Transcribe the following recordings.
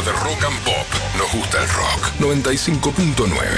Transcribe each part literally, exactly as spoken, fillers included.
de Rock and Pop. Nos gusta el rock. noventa y cinco punto nueve.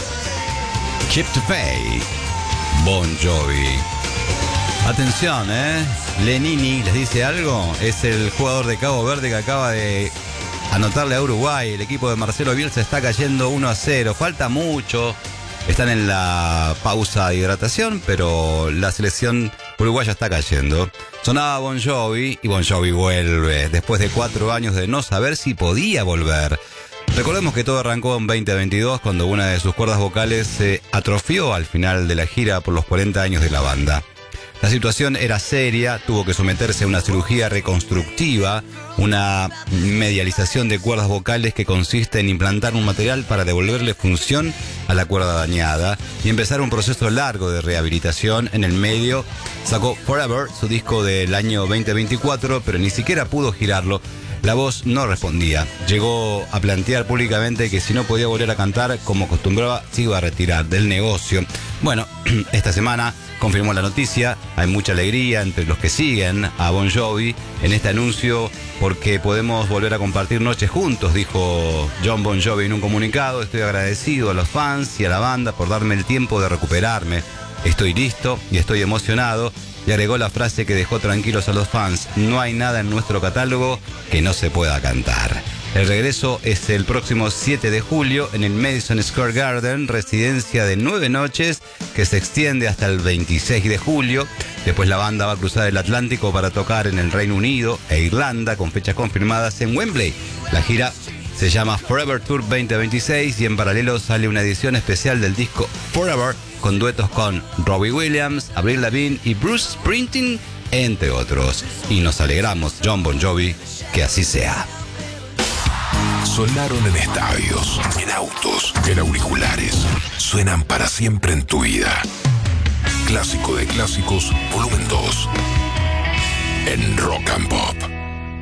Chip to Pay, Bon Jovi. Atención, ¿eh? Lenini, ¿les dice algo? Es el jugador de Cabo Verde que acaba de anotarle a Uruguay. El equipo de Marcelo Bielsa está cayendo uno a cero. Falta mucho. Están en la pausa de hidratación, pero la selección uruguaya está cayendo. Sonaba Bon Jovi y Bon Jovi vuelve después de cuatro años de no saber si podía volver. Recordemos que todo arrancó en veinte veintidós cuando una de sus cuerdas vocales se atrofió al final de la gira por los cuarenta años de la banda. La situación era seria, tuvo que someterse a una cirugía reconstructiva, una medialización de cuerdas vocales que consiste en implantar un material para devolverle función a la cuerda dañada y empezar un proceso largo de rehabilitación. En el medio sacó Forever, su disco del año veinte veinticuatro, pero ni siquiera pudo girarlo. La voz no respondía. Llegó a plantear públicamente que si no podía volver a cantar como acostumbraba, se iba a retirar del negocio. Bueno, esta semana confirmó la noticia. Hay mucha alegría entre los que siguen a Bon Jovi en este anuncio porque podemos volver a compartir noches juntos, dijo John Bon Jovi en un comunicado. Estoy agradecido a los fans y a la banda por darme el tiempo de recuperarme. Estoy listo y estoy emocionado. Y agregó la frase que dejó tranquilos a los fans: no hay nada en nuestro catálogo que no se pueda cantar. El regreso es el próximo siete de julio en el Madison Square Garden, residencia de nueve noches que se extiende hasta el veintiséis de julio. Después la banda va a cruzar el Atlántico para tocar en el Reino Unido e Irlanda con fechas confirmadas en Wembley. La gira se llama Forever Tour veinte veintiséis y en paralelo sale una edición especial del disco Forever con duetos con Robbie Williams, Avril Lavigne y Bruce Springsteen, entre otros. Y nos alegramos, John Bon Jovi, que así sea. Sonaron en estadios, en autos, en auriculares. Suenan para siempre en tu vida. Clásico de clásicos, volumen dos. En Rock and Pop.